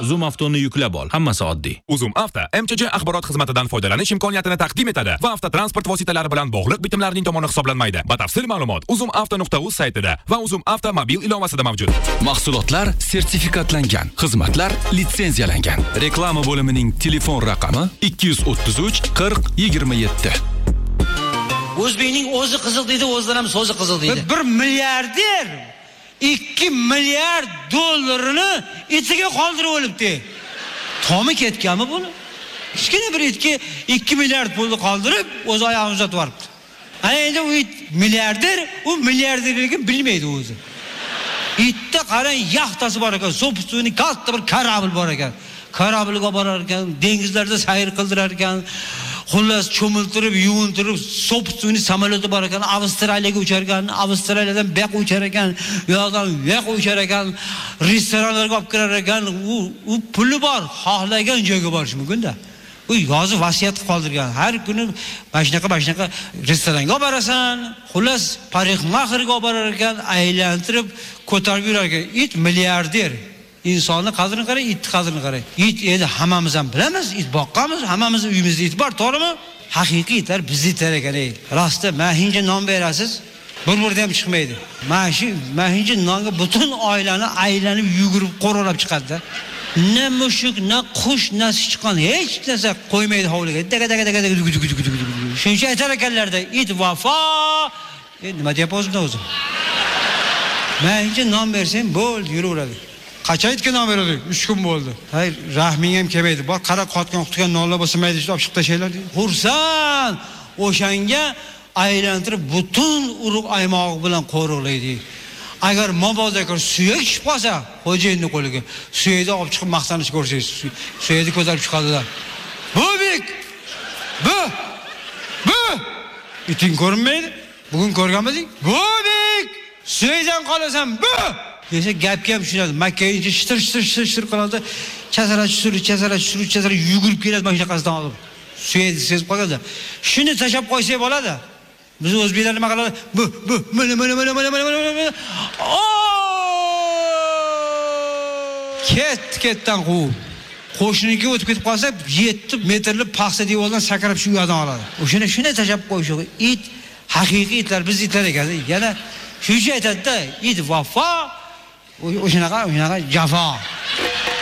Zoom Avtoni yuklab ol. Hammasi oddiy. Uzum Avto MCJ axborot xizmatidan foydalanish imkoniyatini taqdim etadi va avtotransport vositalari bilan bog'liq bitimlarning tomoni hisoblanmaydi. Batafsil ma'lumot uzumavto.uz saytida va Uzum Avto mobil ilovasida mavjud. Mahsulotlar sertifikatlangan, xizmatlar litsenziyalangan. Reklama bo'limining telefon raqami 233 40 27. O'zbekning o'zi qiziq deydi, o'zidan ham so'zi qiziq deydi. 1 milliarder 2 milliard dollarini itiga qoldirib o'libdi. Tomi ketganmi buni? Kichkina bir itga 2 milliard pulni qoldirib, o'z oyog'ini uzatib yuboribdi. Ana endi u it milliarder, u milliarderligini bilmaydi o'zi. Itda qarang, yaxtasi bor ekan, sobstveni katta bir kорабль bor ekan. Kорабльga borar ekan, dengizlarda sayr qildirar ekan. Xullas cho'miltirib, yuvintirib, sobstveni samolyoti bor ekan, Avstraliyaga uchar ekan, Avstraliyadan bu yoqqa uchar ekan, u yoqdan bu yoqqa uchar ekan, restoranlarga olib kirar ekan, u puli bor, xohlagan joyga borish mumkin-da. U yozib vasiyat qoldirgan. Har kuni mashnaqa restoranga olib borasan, xullas parixmaxirga olib borar ekan, aylantirib, ko'tarib yurar ekan. It milliarder. İnsanın qadrini qarang, it qadrini qarang. It endi hammamiz ham bilamiz, it boqqanmiz, hammamiz uyimizda it bor, to'g'rimi? Haqiqiy itlar bizni itlar ekan. Rostda mahinja non berasiz, bir-birda ham chiqmaydi. Mahinja nonga butun oilani aylanib yugurib qo'rolab chiqadi-da. Ne mushuk, ne qush, ne sichqon hech narsa qo'ymaydi hovliga. Daga. Shuncha aytar ekanlarda, it vafo. Nima deyapsiz o'zi? Mahinja non bersang, bo'ldi, yuraveradi. Qachon itga non beradi? 3 kun bo'ldi. Hayır, rahming ham kelmaydi. Bor, qara qotgan qutgan nonlar bo'lsa mayda olib chiqib tashlaylar. Xursand, o'shanga aylantirib butun urug' aymog'i bilan qo'riqlaydi. Agar mabodo suyak tushib qolsa, xo'jayinning qo'liga suyakni olib chiqib maqtanish ko'rsangiz, suyakni ko'tarib chiqadilar. Bobik! Bu! Iting ko'rinmaydi? Bugun ko'rganmiding? Bobik! Suyakdan qolasan, bu! Desa gapga ham tushunadi. Makkaga shitir qiladi. Chasara yugurib keladi mashinaqasidan olib. Suyakni sezib qoladi. Shuni tashab qo'ysak bo'ladi. Biz o'zbeklar nima qiladi? Mana. Ketdan quv. Qo'shniniga o'tib ketib qolsa 7 metrli paxsa devordan sakrab shu yoqdan oladi. O'shani tashab qo'yish. It haqiqiy itlar biz itlar ekan. Yana shuncha aytadi-da, it vafo, o'shanaqa jafo.